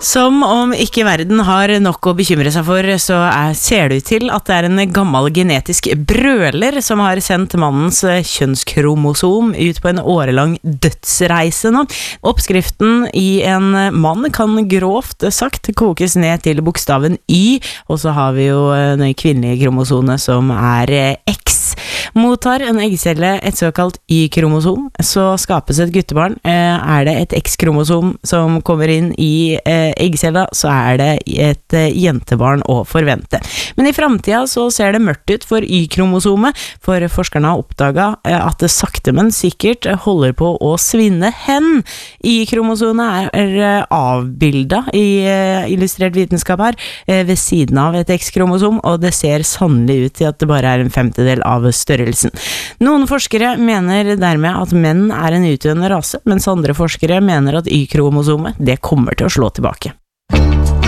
Som om ikke verden har nok å bekymre seg for, så ser det ut til at det en gammel genetisk brøler som har sendt mannens kjønnskromosom ut på en årelang dødsreise nå. Oppskriften i en mann kan grovt sagt kokes ned til bokstaven Y, og så har vi jo den kvinnelige kromosone som X. Mottar en eggcelle et såkalt Y-kromosom, så skapes et guttebarn. Det et X-kromosom som kommer inn i eggcella, så det et jentebarn å forvente. Men i fremtiden så ser det mørkt ut for Y-kromosomet, for forskerne har oppdaget at det sakte, men sikkert holder på å svinne hen. Y-kromosomet avbildet i illustrert vitenskap her, ved siden av et X-kromosom, og det ser sannelig ut til at det bare en femtedel av størrelsen. Noen forskere mener dermed at menn en utdøende rase, mens andre forskere mener at Y-kromosomet det kommer til å slå tilbake.